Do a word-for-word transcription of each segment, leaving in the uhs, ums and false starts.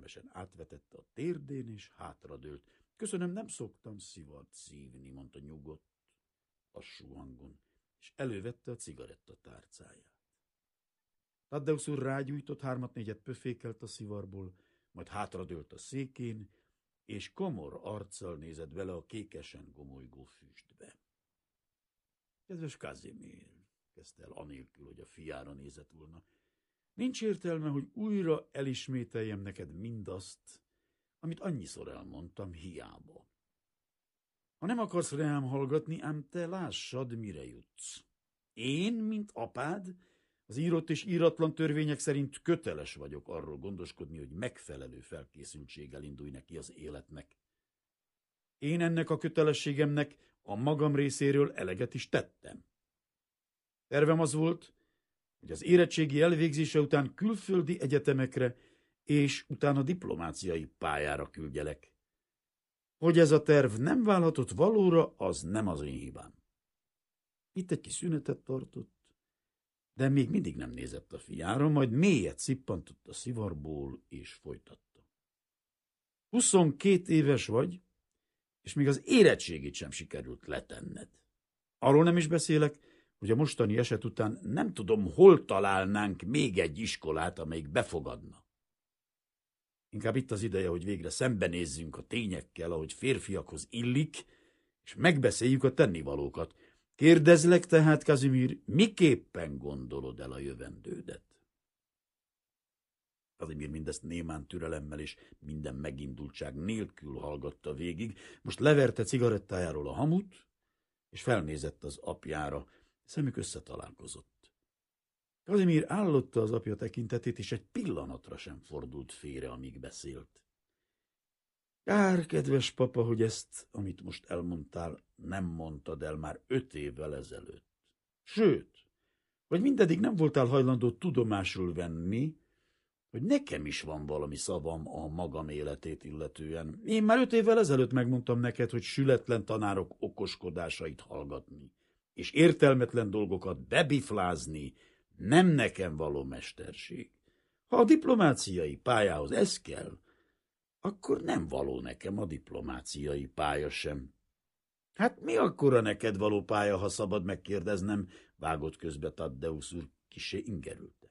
kényelmesen átvetette a térdén, és hátradőlt. Köszönöm, nem szoktam szivart szívni, mondta nyugodt, lassú hangon, és elővette a cigarettatárcáját. Thaddeusz úr rágyújtott, hármat-négyet pöfékelt a szivarból, majd hátradőlt a székén, és komor arccal nézett bele a kékesen gomolygó füstbe. Kedves Kazimír, kezdte el anélkül, hogy a fiára nézett volna, nincs értelme, hogy újra elismételjem neked mindazt, amit annyiszor elmondtam, hiába. Ha nem akarsz rám hallgatni, ám te lássad, mire jutsz. Én, mint apád, az írott és íratlan törvények szerint köteles vagyok arról gondoskodni, hogy megfelelő felkészültséggel indulj neki az életnek. Én ennek a kötelességemnek a magam részéről eleget is tettem. Tervem az volt, hogy az érettségi elvégzése után külföldi egyetemekre és utána diplomáciai pályára küldjelek. Hogy ez a terv nem válhatott valóra, az nem az én hibám. Itt egy kis szünetet tartott, de még mindig nem nézett a fiára, majd mélyet szippantott a szivarból, és folytatta. Huszonkét éves vagy, és még az érettségit sem sikerült letenned. Arról nem is beszélek, hogy a mostani eset után nem tudom, hol találnánk még egy iskolát, amelyik befogadna. Inkább itt az ideje, hogy végre szembenézzünk a tényekkel, ahogy férfiakhoz illik, és megbeszéljük a tennivalókat. Kérdezlek tehát, Kazimír, miképpen gondolod el a jövendődet? Kazimír mindezt némán türelemmel és minden megindultság nélkül hallgatta végig, most leverte cigarettájáról a hamut, és felnézett az apjára, szemük összetalálkozott. Kazimír állotta az apja tekintetét, és egy pillanatra sem fordult félre, amíg beszélt. Kár, kedves papa, hogy ezt, amit most elmondtál, nem mondtad el már öt évvel ezelőtt. Sőt, hogy mindeddig nem voltál hajlandó tudomásul venni, hogy nekem is van valami szavam a magam életét illetően. Én már öt évvel ezelőtt megmondtam neked, hogy sületlen tanárok okoskodásait hallgatni, és értelmetlen dolgokat bebiflázni nem nekem való mesterség. Ha a diplomáciai pályához ez kell, akkor nem való nekem a diplomáciai pálya sem. Hát mi akkora neked való pálya, ha szabad megkérdeznem, vágott közbe Thaddeusz úr kissé ingerülten.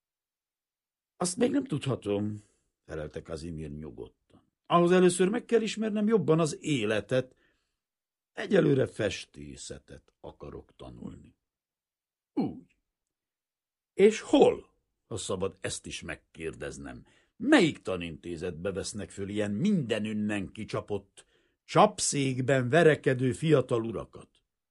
Azt még nem tudhatom, felelte Kazimír nyugodtan. Ahhoz először meg kell ismernem jobban az életet. Egyelőre festészetet akarok tanulni. Úgy. És hol, ha szabad ezt is megkérdeznem? Melyik tanintézetbe vesznek föl ilyen mindenünnen kicsapott, csapszékben verekedő fiatal urakat?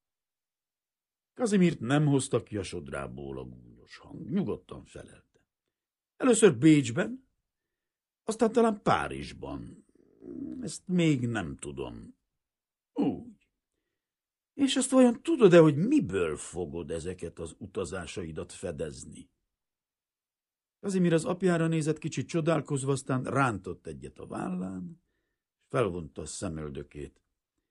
Kazimírt nem hozta ki a sodrából a gúnyos hang, nyugodtan felelte. Először Bécsben, aztán talán Párizsban. Ezt még nem tudom. Úgy. És azt vajon tudod-e, hogy miből fogod ezeket az utazásaidat fedezni? Kazimír az apjára nézett kicsit csodálkozva, aztán rántott egyet a vállán, és felvonta a szemöldökét.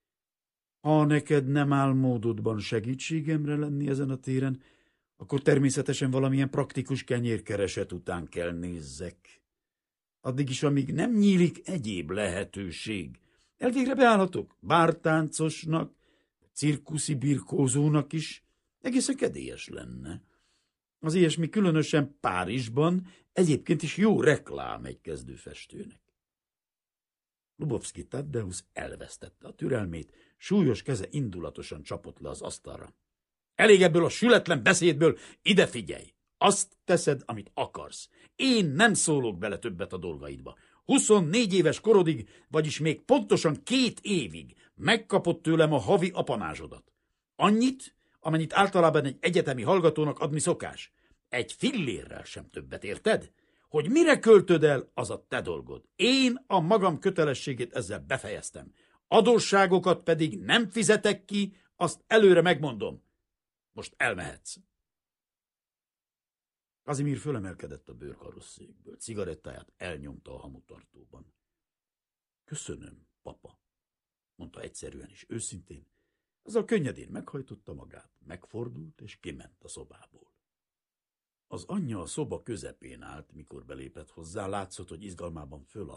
Ha neked nem áll módodban segítségemre lenni ezen a téren, akkor természetesen valamilyen praktikus kenyérkereset után kell nézzek. Addig is, amíg nem nyílik egyéb lehetőség. Elvégre beállhatok bártáncosnak, cirkuszi birkózónak is, egészen kedélyes lenne. Az ilyesmi különösen Párizsban egyébként is jó reklám egy kezdőfestőnek. Lubovszki Thaddeusz elvesztette a türelmét, súlyos keze indulatosan csapott le az asztalra. Elég ebből a sületlen beszédből, ide figyelj! Azt teszed, amit akarsz. Én nem szólok bele többet a dolgaidba. Huszonnégy éves korodig, vagyis még pontosan két évig megkapott tőlem a havi apanázsodat. Annyit, amennyit általában egy egyetemi hallgatónak adni szokás. Egy fillérrel sem többet, érted? Hogy mire költöd el, az a te dolgod. Én a magam kötelességét ezzel befejeztem. Adósságokat pedig nem fizetek ki, azt előre megmondom. Most elmehetsz. Kazimír fölemelkedett a bőrkarosszékből, cigarettáját elnyomta a hamutartóban. Köszönöm, papa, mondta egyszerűen és őszintén. Azzal könnyedén meghajtotta magát, megfordult és kiment a szobából. Az anyja a szoba közepén állt, mikor belépett hozzá, látszott, hogy izgalmában föl